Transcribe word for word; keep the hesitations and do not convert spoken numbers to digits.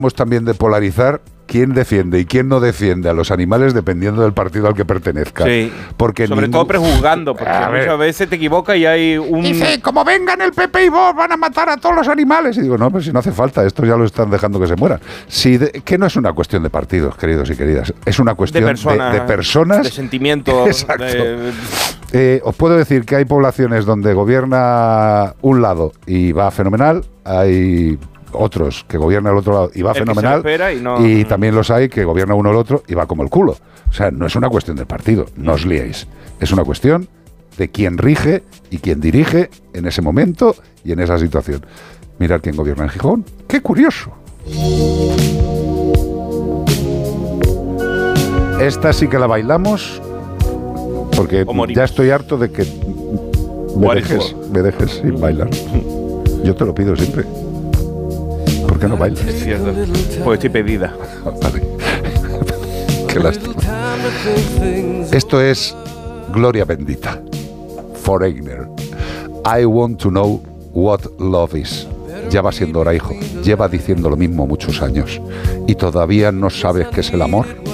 también de polarizar quién defiende y quién no defiende a los animales dependiendo del partido al que pertenezca. Sí, porque sobre ningún... todo prejuzgando, porque A muchas ver. veces te equivocas y hay un... Dice, como vengan el P P y Vox van a matar a todos los animales. Y digo, no, pues si no hace falta, estos ya lo están dejando que se mueran. Si de, que no es una cuestión de partidos, queridos y queridas, es una cuestión de de, personas, de, de personas. De sentimientos. Exacto. De... Eh, os puedo decir que hay poblaciones donde gobierna un lado y va fenomenal, hay otros que gobiernan el otro lado y va el fenomenal, que se espera y, no... y también los hay que gobierna uno el otro y va como el culo. O sea, no es una cuestión del partido, no os liéis. Es una cuestión de quién rige y quién dirige en ese momento y en esa situación. Mirad quién gobierna en Gijón. ¡Qué curioso! Esta sí que la bailamos porque ya estoy harto de que me dejes, me dejes sin bailar. Yo te lo pido siempre. ¿Por qué no bailas? Es cierto, pues estoy pedida. Vale. Qué lástima. Esto es Gloria Bendita. Foreigner. I want to know what love is. Ya va siendo hora, hijo. Lleva diciendo lo mismo muchos años. ¿Y todavía no sabes qué es el amor?